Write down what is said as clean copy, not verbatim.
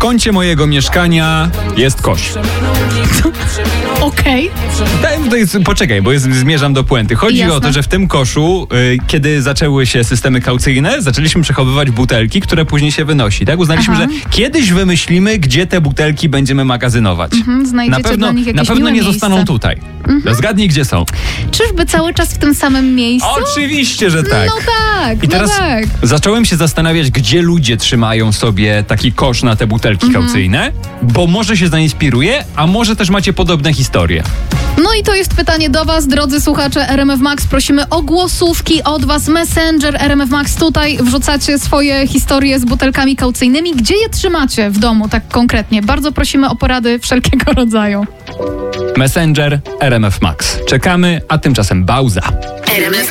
kącie mojego mieszkania jest kosz. Okej. Poczekaj, bo zmierzam do puenty. Chodzi Jasne. o to, że w tym koszu, kiedy zaczęły się systemy kaucyjne, zaczęliśmy przechowywać butelki, które później się wynosi. Tak? Uznaliśmy, Aha. że kiedyś wymyślimy, gdzie te butelki będziemy magazynować. Znajdziecie dla nich jakieś na pewno miłe nie zostaną miejsce. tutaj. Zgadnij, gdzie są. Czyżby cały czas w tym samym miejscu? Oczywiście, że tak. No tak, I teraz no tak. zacząłem się zastanawiać, gdzie ludzie trzymają sobie taki kosz na te butelki kaucyjne, bo może się zainspiruje, a może też macie podobne historie. No i to jest pytanie do was, drodzy słuchacze RMF Max. Prosimy o głosówki od was. Messenger RMF Max. Tutaj wrzucacie swoje historie z butelkami kaucyjnymi. Gdzie je trzymacie w domu, tak konkretnie? Bardzo prosimy o porady wszelkiego rodzaju. Messenger RMF Max. Czekamy, a tymczasem pauza. RMF